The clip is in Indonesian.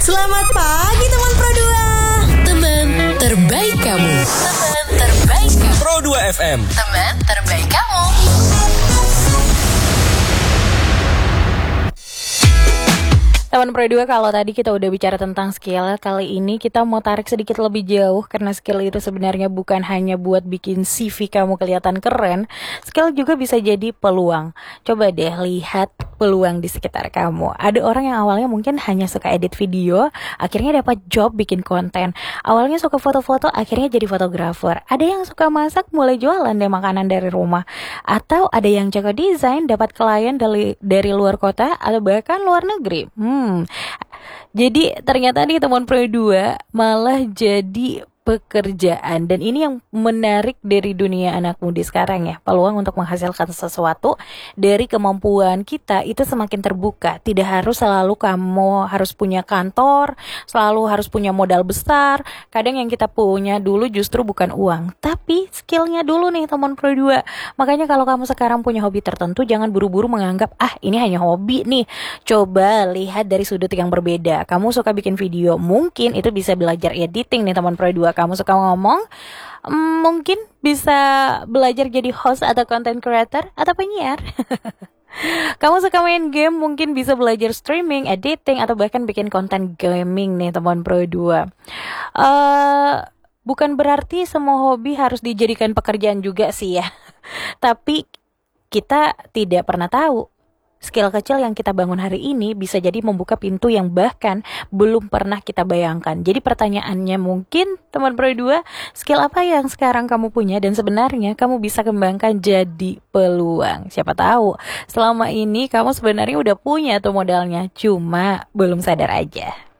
Selamat pagi teman Pro 2. Teman terbaik kamu. Teman terbaik kamu. Pro 2 FM. Teman terbaik kamu. Teman Pro 2, kalau tadi kita udah bicara tentang skill, kali ini kita mau tarik sedikit lebih jauh karena skill itu sebenarnya bukan hanya buat bikin CV kamu kelihatan keren, skill juga bisa jadi peluang. Coba deh lihat peluang di sekitar kamu. Ada orang yang awalnya mungkin hanya suka edit video, akhirnya dapat job bikin konten. Awalnya suka foto-foto, akhirnya jadi fotografer. Ada yang suka masak, mulai jualan deh makanan dari rumah. Atau ada yang jago desain, dapat klien dari luar kota atau bahkan luar negeri. Jadi ternyata nih teman Pro 2 malah jadi pekerjaan, dan ini yang menarik dari dunia anak muda sekarang ya. Peluang untuk menghasilkan sesuatu dari kemampuan kita itu semakin terbuka. Tidak harus selalu kamu harus punya kantor, selalu harus punya modal besar. Kadang yang kita punya dulu justru bukan uang, tapi skillnya dulu nih teman Pro 2. Makanya kalau kamu sekarang punya hobi tertentu, jangan buru-buru menganggap ini hanya hobi nih. Coba lihat dari sudut yang berbeda. Kamu suka bikin video, mungkin itu bisa belajar editing nih teman Pro 2. Kamu suka ngomong, mungkin bisa belajar jadi host atau content creator atau penyiar. Kamu suka main game, mungkin bisa belajar streaming, editing, atau bahkan bikin konten gaming nih teman Pro 2. Bukan berarti semua hobi harus dijadikan pekerjaan juga sih ya. Tapi kita tidak pernah tahu, skill kecil yang kita bangun hari ini bisa jadi membuka pintu yang bahkan belum pernah kita bayangkan. Jadi pertanyaannya mungkin teman Pro 2, skill apa yang sekarang kamu punya dan sebenarnya kamu bisa kembangkan jadi peluang. Siapa tahu selama ini kamu sebenarnya udah punya tuh modalnya, cuma belum sadar aja.